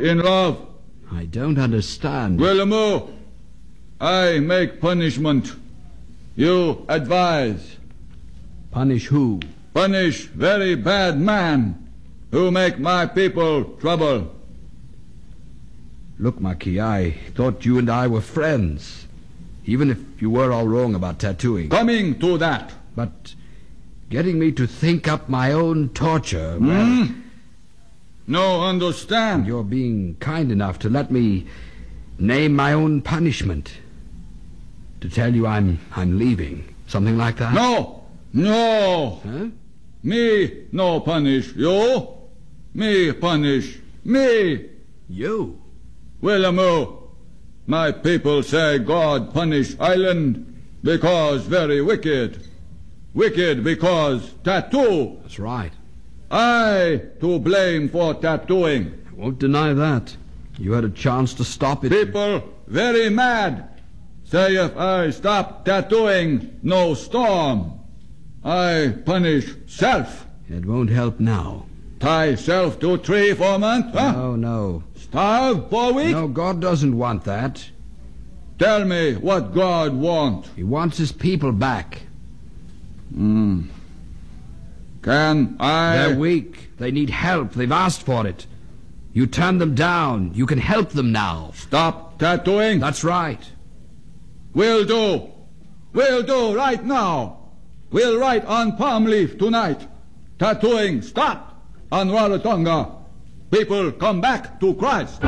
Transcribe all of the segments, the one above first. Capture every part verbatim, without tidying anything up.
in love. I don't understand. Williamu, I make punishment. You advise. Punish who? Punish very bad man who make my people trouble. Look, Marquis, I thought you and I were friends. Even if you were all wrong about tattooing. Coming to that. But getting me to think up my own torture... Well, hmm? No, understand. You're being kind enough to let me name my own punishment. To tell you I'm I'm leaving. Something like that? No! No! Huh? Me no punish you. Me punish me. You? Williamu, my people say God punish island because very wicked. Wicked because tattoo. That's right. I to blame for tattooing. I won't deny that. You had a chance to stop it. People very mad. Say if I stop tattooing, no storm. I punish self. It won't help now. Tie self to tree for a month, huh? No, no. Starve for a week? No, God doesn't want that. Tell me what God wants. He wants his people back. Hmm. Can I... They're weak. They need help. They've asked for it. You turn them down. You can help them now. Stop tattooing? That's right. Will do. Will do right now. We'll write on palm leaf tonight. Tattooing stop on Rarotonga. People come back to Christ.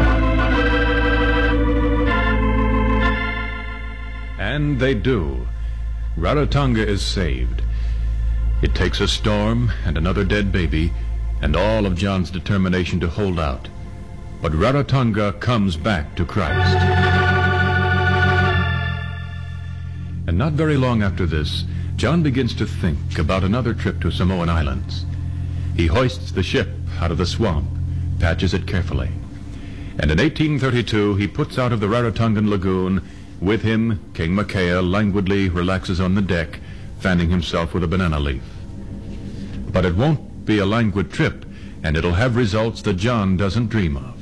And they do. Rarotonga is saved. It takes a storm and another dead baby and all of John's determination to hold out. But Rarotonga comes back to Christ. And not very long after this, John begins to think about another trip to Samoan Islands. He hoists the ship out of the swamp, patches it carefully. And in eighteen thirty-two, he puts out of the Rarotongan lagoon. With him, King Makea languidly relaxes on the deck, fanning himself with a banana leaf. But it won't be a languid trip, and it'll have results that John doesn't dream of.